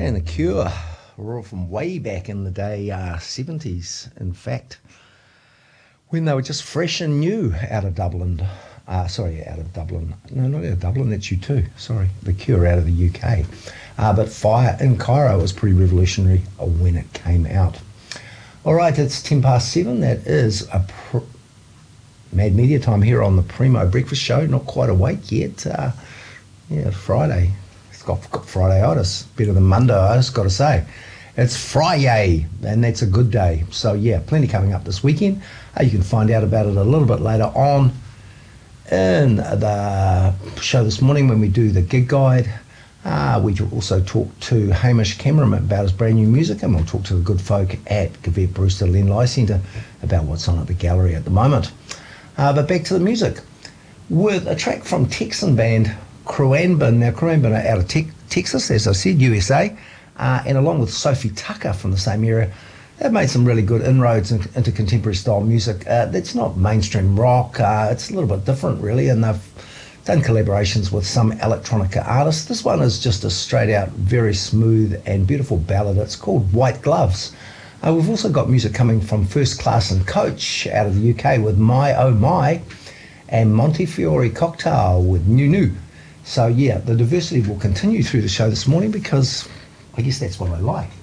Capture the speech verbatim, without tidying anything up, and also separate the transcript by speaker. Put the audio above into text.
Speaker 1: And The Cure were all from way back in the day, uh, seventies, in fact, when they were just fresh and new out of Dublin. Uh, sorry, out of Dublin. No, not out of Dublin, that's U two. Sorry, The Cure out of the U K. Uh, but Fire in Cairo was pretty revolutionary when it came out. All right, it's ten past seven. That is a pr- Mad Media time here on the Primo Breakfast Show. Not quite awake yet. Uh, yeah, Friday. It's got, got Friday-itis. Better than Monday-itis, got to say. It's Friday, and that's a good day. So, yeah, plenty coming up this weekend. Uh, you can find out about it a little bit later on in the show this morning when we do the gig guide. Uh, we also talk to Hamish Cameron about his brand new music, and we'll talk to the good folk at Gavette Brewster Len Lye Centre about what's on at the gallery at the moment. Uh, but back to the music with a track from Texan band Khruangbin. Now, Khruangbin are out of te- Texas, as I said, U S A, uh, and along with Sophie Tucker from the same area, they've made some really good inroads in, into contemporary style music. Uh, that's not mainstream rock, uh, it's a little bit different really, and they've done collaborations with some electronica artists. This one is just a straight out, very smooth and beautiful ballad. It's called White Gloves. Uh, we've also got music coming from First Class and Coach out of the U K with My Oh My, and Montefiore Cocktail with New New. So yeah, the diversity will continue through the show this morning because I guess that's what I like.